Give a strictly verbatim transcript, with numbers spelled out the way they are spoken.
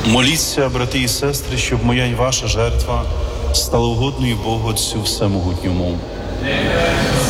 Моліться, брати і сестри, щоб моя і ваша жертва стала угодною Богу Отцю Всемогутньому.